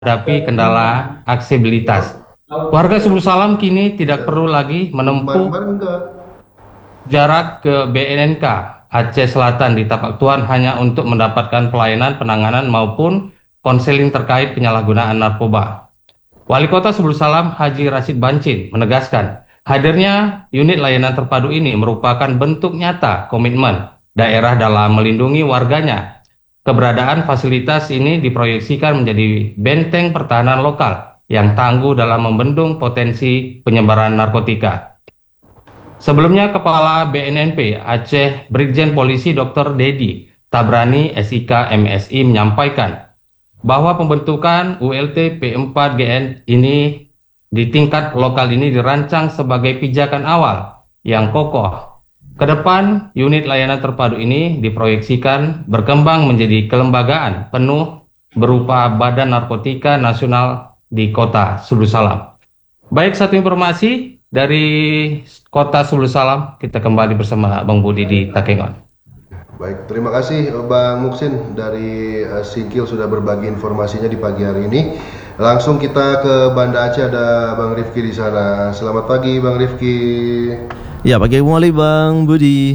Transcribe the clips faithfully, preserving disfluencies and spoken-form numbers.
menghadapi kendala aksesibilitas. Warga Subul Salam kini tidak perlu lagi menempuh jarak ke B N N K Aceh Selatan di Tapak Tuan hanya untuk mendapatkan pelayanan penanganan maupun konseling terkait penyalahgunaan narkoba. Wali Kota Subul Salam Haji Rashid Bancin menegaskan hadirnya unit layanan terpadu ini merupakan bentuk nyata komitmen daerah dalam melindungi warganya. Keberadaan fasilitas ini diproyeksikan menjadi benteng pertahanan lokal yang tangguh dalam membendung potensi penyebaran narkotika. Sebelumnya, Kepala B N N P Aceh Brigjen Polisi Doktor Dedi Tabrani S I K M S I menyampaikan bahwa pembentukan U L T P empat G N ini di tingkat lokal ini dirancang sebagai pijakan awal yang kokoh. Kedepan, unit layanan terpadu ini diproyeksikan berkembang menjadi kelembagaan penuh berupa Badan Narkotika Nasional di Kota Subul Salam. Baik, satu informasi dari Kota Subul Salam, kita kembali bersama Bang Budi di Takengon. Baik, terima kasih Bang Muksin dari uh, Singkil sudah berbagi informasinya di pagi hari ini. Langsung kita ke Banda Aceh, ada Bang Rifki di sana. Selamat pagi Bang Rifki. Ya, pagi mulai Bang Budi.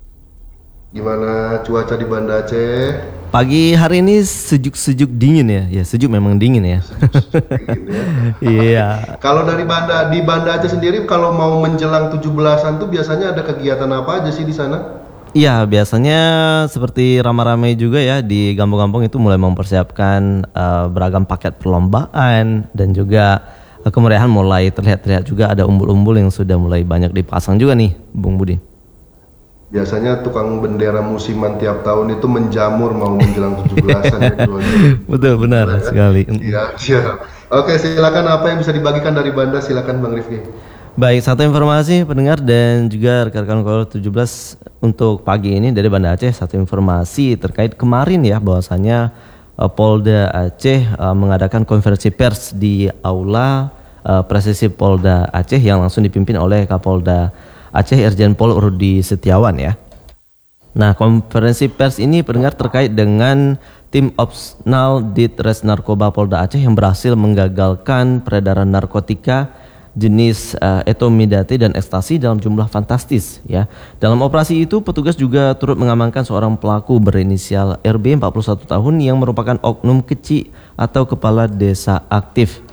Gimana cuaca di Banda Aceh? Pagi hari ini sejuk-sejuk dingin ya. Ya, sejuk memang dingin ya. Sejuk-sejuk dingin ya. Iya. Kalau dari Banda di Banda Aceh sendiri kalau mau menjelang tujuh belasan tuh biasanya ada kegiatan apa aja sih di sana? Iya, biasanya seperti ramai-ramai juga ya di kampung-kampung itu mulai mempersiapkan uh, beragam paket perlombaan dan juga uh, kemeriahan mulai terlihat-terlihat juga ada umbul-umbul yang sudah mulai banyak dipasang juga nih, Bung Budi. Biasanya tukang bendera musiman tiap tahun itu menjamur mau menjelang tujuh belasan ya. Betul, benar ya, sekali. Iya, siap. Oke, silakan apa yang bisa dibagikan dari Banda, silakan Bang Rifki. Baik, satu informasi pendengar dan juga rekan-rekan Kolor tujuh belas untuk pagi ini dari Banda Aceh. Satu informasi terkait kemarin ya, bahwasanya uh, Polda Aceh uh, mengadakan konferensi pers di Aula uh, Presisi Polda Aceh yang langsung dipimpin oleh Kapolda Aceh Irjen Pol Rudi Setiawan ya. Nah, konferensi pers ini pendengar terkait dengan tim opsional Ditres Narkoba Polda Aceh yang berhasil menggagalkan peredaran narkotika jenis uh, etomidate dan ekstasi dalam jumlah fantastis ya. Dalam operasi itu petugas juga turut mengamankan seorang pelaku berinisial R B empat puluh satu tahun yang merupakan oknum kecil atau kepala desa aktif.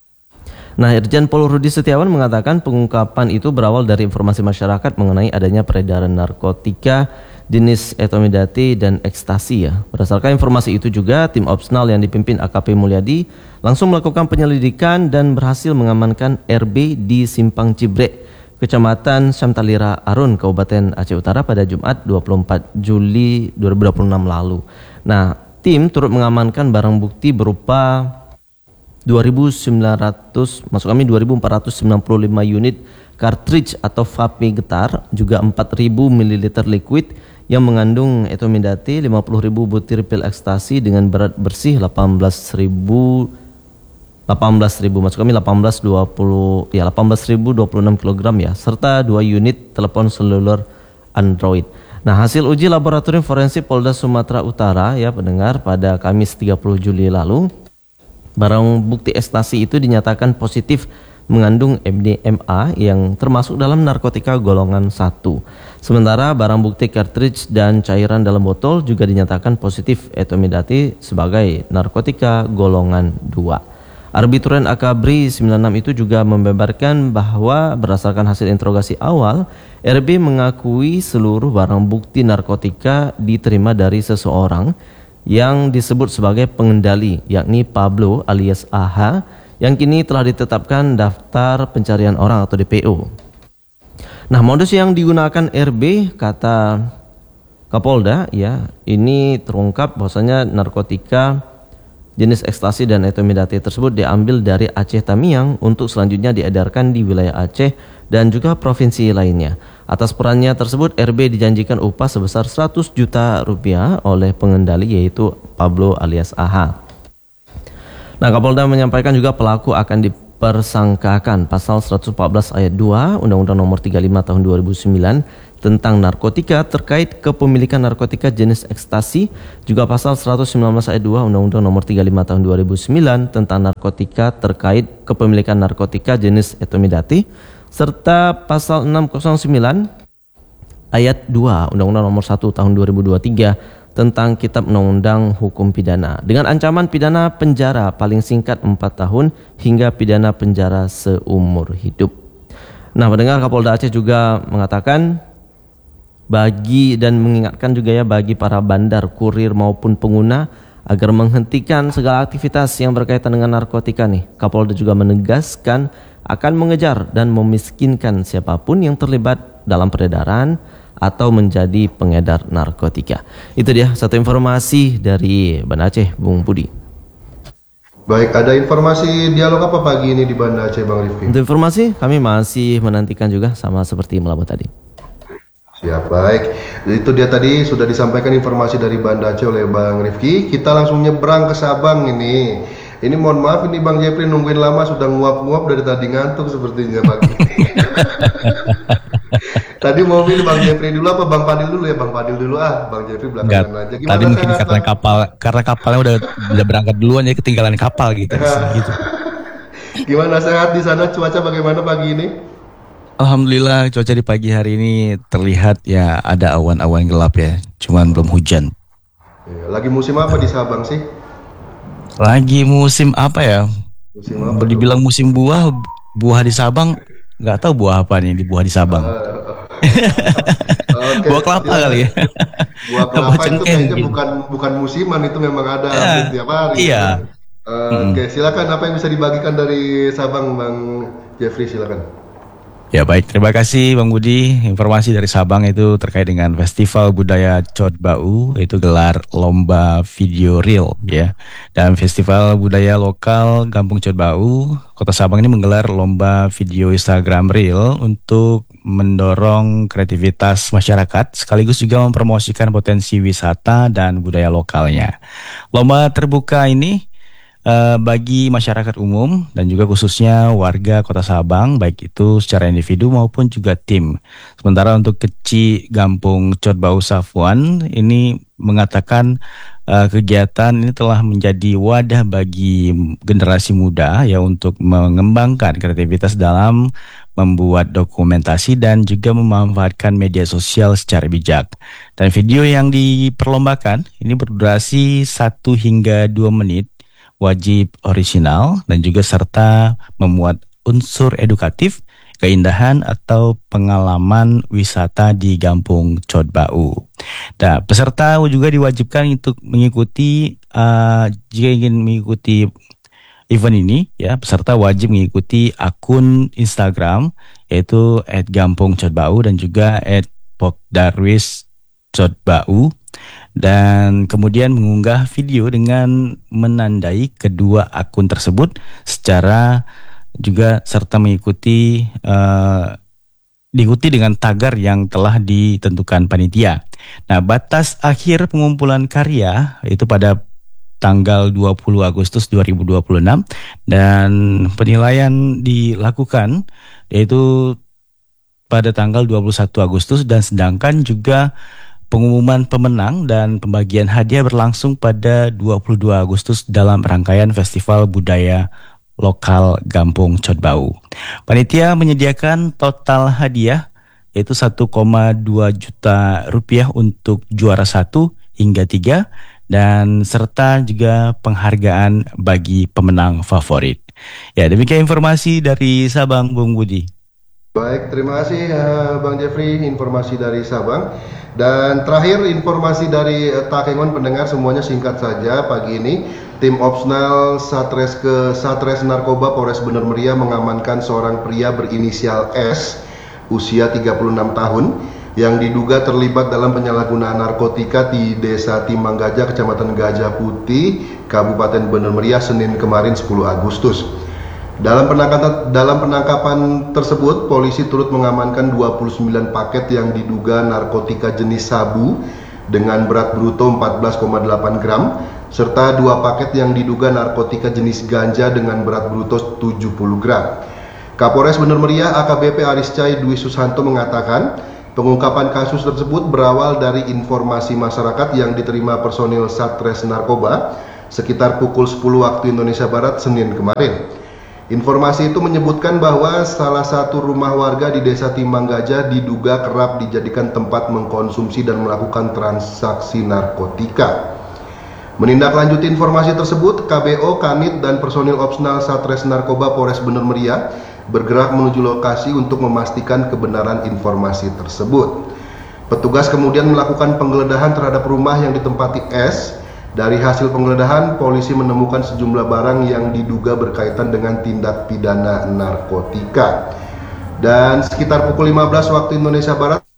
Nah, Irjen Pol Rudi Setiawan mengatakan pengungkapan itu berawal dari informasi masyarakat mengenai adanya peredaran narkotika jenis etomidate dan ekstasi ya. Berdasarkan informasi itu juga tim opsional yang dipimpin A K P Mulyadi langsung melakukan penyelidikan dan berhasil mengamankan R B di Simpang Cibrek, Kecamatan Syamtalira Arun, Kabupaten Aceh Utara pada Jumat dua puluh empat Juli dua ribu dua puluh enam lalu. Nah, tim turut mengamankan barang bukti berupa dua ribu sembilan ratus, maksud kami dua ribu empat ratus sembilan puluh lima unit cartridge atau vape getar, juga empat ribu mililiter liquid yang mengandung etomidate, lima puluh ribu butir pil ekstasi dengan berat bersih delapan belas ribu maksud kami delapan belas dua puluh ya delapan belas ribu dua puluh enam kilogram ya, serta dua unit telepon seluler Android. Nah, hasil uji laboratorium forensik Polda Sumatera Utara ya pendengar pada Kamis tiga puluh Juli lalu, barang bukti ekstasi itu dinyatakan positif mengandung M D M A yang termasuk dalam narkotika golongan satu. Sementara barang bukti cartridge dan cairan dalam botol juga dinyatakan positif etomidate sebagai narkotika golongan dua. Arbitren Akabri sembilan puluh enam itu juga membeberkan bahwa berdasarkan hasil interogasi awal, R B mengakui seluruh barang bukti narkotika diterima dari seseorang yang disebut sebagai pengendali, yakni Pablo alias A H, yang kini telah ditetapkan daftar pencarian orang atau D P O. Nah, modus yang digunakan R B, kata Kapolda ya, ini terungkap bahwasanya narkotika jenis ekstasi dan etomidate tersebut diambil dari Aceh Tamiang untuk selanjutnya diedarkan di wilayah Aceh dan juga provinsi lainnya. Atas perannya tersebut, R B dijanjikan upah sebesar seratus juta rupiah oleh pengendali yaitu Pablo alias A H. Nah, Kapolda menyampaikan juga pelaku akan dipersangkakan pasal seratus empat belas ayat dua Undang-Undang Nomor tiga puluh lima Tahun dua ribu sembilan tentang narkotika terkait kepemilikan narkotika jenis ekstasi, juga pasal seratus sembilan belas ayat dua Undang-Undang Nomor tiga puluh lima Tahun dua ribu sembilan tentang narkotika terkait kepemilikan narkotika jenis etomidate, serta pasal enam nol sembilan ayat dua Undang-Undang Nomor satu Tahun dua ribu dua puluh tiga tentang Kitab Undang-Undang Hukum Pidana dengan ancaman pidana penjara paling singkat empat tahun hingga pidana penjara seumur hidup. Nah, pendengar, Kapolda Aceh juga mengatakan bagi dan mengingatkan juga ya bagi para bandar, kurir maupun pengguna agar menghentikan segala aktivitas yang berkaitan dengan narkotika nih. Kapolda juga menegaskan akan mengejar dan memiskinkan siapapun yang terlibat dalam peredaran atau menjadi pengedar narkotika. Itu dia satu informasi dari Banda Aceh, Bung Budi. Baik, ada informasi dialog apa pagi ini di Banda Aceh, Bang Rifki? Untuk informasi kami masih menantikan juga sama seperti Melabu tadi. Siap, baik. Itu dia tadi sudah disampaikan informasi dari Banda Aceh oleh Bang Rifki. Kita langsung nyebrang ke Sabang ini. Ini mohon maaf ini Bang Jeffrey nungguin lama, sudah nguap-nguap dari tadi, ngantuk sepertinya pagi. Tadi mau pilih Bang Jeffrey dulu apa Bang Fadil dulu ya? Bang Fadil dulu ah, Bang Jeffrey belakangan Enggak, aja. Gimana tadi mungkin sehat, karena Bang? kapal, karena kapalnya udah udah berangkat duluan jadi ketinggalan kapal gitu. gitu. Gimana sehat di sana, cuaca bagaimana pagi ini? Alhamdulillah cuaca di pagi hari ini terlihat ya ada awan-awan gelap ya, cuman belum hujan. Ya, lagi musim apa di Sabang sih? Lagi musim apa ya? Musim apa? Dibilang musim buah, buah di Sabang nggak tahu buah apa nih di buah di Sabang. Oke, Buah kelapa ya. kali ya. Buah kelapa Buah itu cengkeh kayaknya mungkin. bukan bukan musiman, itu memang ada Ya, hampir tiap hari. iya. Uh, Oke, silakan apa yang bisa dibagikan dari Sabang, Bang Jeffrey, silakan. Ya baik, terima kasih Bang Budi. Informasi dari Sabang itu terkait dengan Festival Budaya Chot Bau, itu gelar lomba video reel ya. Dan Festival Budaya Lokal Kampung Chot Bau, Kota Sabang ini menggelar lomba video Instagram reel untuk mendorong kreativitas masyarakat sekaligus juga mempromosikan potensi wisata dan budaya lokalnya. Lomba terbuka ini Uh, bagi masyarakat umum dan juga khususnya warga Kota Sabang, baik itu secara individu maupun juga tim. Sementara untuk Keci Gampung Chot Bau Safuan ini mengatakan uh, kegiatan ini telah menjadi wadah bagi generasi muda ya untuk mengembangkan kreativitas dalam membuat dokumentasi dan juga memanfaatkan media sosial secara bijak. Dan video yang diperlombakan ini berdurasi satu hingga dua menit, wajib orisinal dan juga serta memuat unsur edukatif, keindahan atau pengalaman wisata di Kampung Chot Bau. Nah, peserta juga diwajibkan untuk mengikuti uh, jika ingin mengikuti event ini ya, peserta wajib mengikuti akun Instagram yaitu et gampung chot bau dan juga et pokdarwis chot bau. Dan kemudian mengunggah video dengan menandai kedua akun tersebut secara juga serta mengikuti uh, diikuti dengan tagar yang telah ditentukan panitia. Nah, batas akhir pengumpulan karya itu pada tanggal dua puluh Agustus dua ribu dua puluh enam dan penilaian dilakukan yaitu pada tanggal dua puluh satu Agustus, dan sedangkan juga pengumuman pemenang dan pembagian hadiah berlangsung pada dua puluh dua Agustus dalam rangkaian Festival Budaya Lokal Kampung Chot Bau. Panitia menyediakan total hadiah yaitu satu koma dua juta rupiah untuk juara satu hingga tiga dan serta juga penghargaan bagi pemenang favorit. Ya, demikian informasi dari Sabang, Bung Budi. Baik, terima kasih uh, Bang Jeffrey, informasi dari Sabang. Dan terakhir informasi dari uh, Takengon, pendengar semuanya singkat saja pagi ini. Tim Opsnal Satres ke Satres Narkoba Polres Bener Meriah mengamankan seorang pria berinisial S, usia tiga puluh enam tahun, yang diduga terlibat dalam penyalahgunaan narkotika di Desa Timang Gajah, Kecamatan Gajah Putih, Kabupaten Bener Meriah, Senin kemarin sepuluh Agustus. Dalam penangkapan, dalam penangkapan tersebut, polisi turut mengamankan dua puluh sembilan paket yang diduga narkotika jenis sabu dengan berat bruto empat belas koma delapan gram serta dua paket yang diduga narkotika jenis ganja dengan berat bruto tujuh puluh gram. Kapolres Bener Meriah A K B P Ariscai Dwi Susanto mengatakan pengungkapan kasus tersebut berawal dari informasi masyarakat yang diterima personil Satres Narkoba sekitar pukul sepuluh waktu Indonesia Barat Senin kemarin. Informasi itu menyebutkan bahwa salah satu rumah warga di Desa Timbang Gajah diduga kerap dijadikan tempat mengkonsumsi dan melakukan transaksi narkotika. Menindaklanjuti informasi tersebut, K B O, Kanit, dan personil opsional Satres Narkoba Polres Bener Meriah bergerak menuju lokasi untuk memastikan kebenaran informasi tersebut. Petugas kemudian melakukan penggeledahan terhadap rumah yang ditempati S. Dari hasil penggeledahan, polisi menemukan sejumlah barang yang diduga berkaitan dengan tindak pidana narkotika. Dan sekitar pukul lima belas waktu Indonesia Barat,